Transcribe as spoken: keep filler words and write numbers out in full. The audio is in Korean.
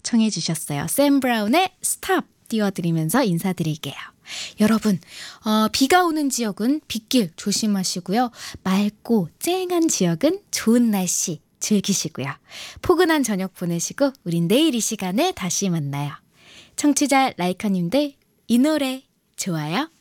청해 주셨어요. 샘 브라운의 스탑 띄워드리면서 인사드릴게요. 여러분, 어, 비가 오는 지역은 빗길 조심하시고요. 맑고 쨍한 지역은 좋은 날씨 즐기시고요. 포근한 저녁 보내시고 우린 내일 이 시간에 다시 만나요. 청취자 라이커님들 이 노래 좋아요?